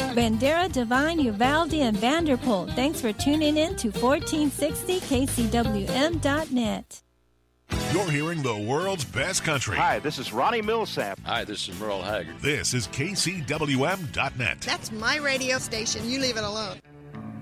Bandera, Divine, Uvalde, and Vanderpool. Thanks for tuning in to 1460kcwm.net. You're hearing the world's best country. Hi, this is Ronnie Millsap. Hi, this is Merle Haggard. This is KCWM.net. That's my radio station. You leave it alone.